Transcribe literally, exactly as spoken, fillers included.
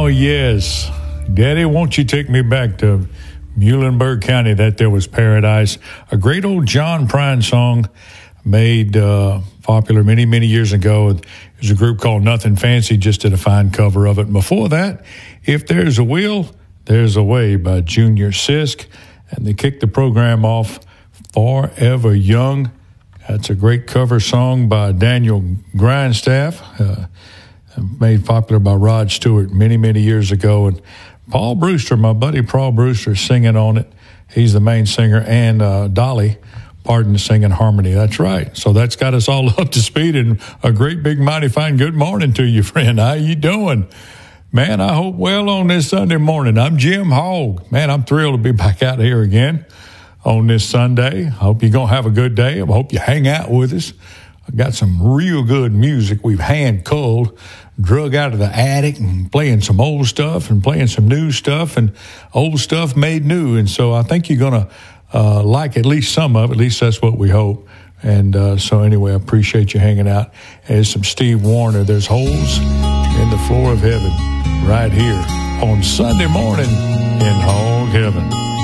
yes. Daddy, won't you take me back to Muhlenberg County? That there was paradise. A great old John Prine song made uh, popular many, many years ago. There's a group called Nothing Fancy, just did a fine cover of it. And before that, If There's a Will, There's a Way by Junior Sisk. And they kicked the program off, Forever Young. That's a great cover song by Daniel Grindstaff, uh, made popular by Rod Stewart many, many years ago. And Paul Brewster, my buddy Paul Brewster, singing on it. He's the main singer, and uh, Dolly Parton singing harmony. That's right. So that's got us all up to speed, and a great big mighty fine good morning to you, friend. How you doing? Man, I hope well on this Sunday morning. I'm Jim Hogg. Man, I'm thrilled to be back out here again on this Sunday. I hope you're going to have a good day. I hope you hang out with us. I got some real good music we've hand-culled, drug out of the attic, and playing some old stuff and playing some new stuff and old stuff made new. And so I think you're going to uh, like at least some of it. At least that's what we hope. And uh, so anyway, I appreciate you hanging out. There's some Steve Wariner. There's Holes in the Floor of Heaven right here on Sunday morning in Hog Heaven.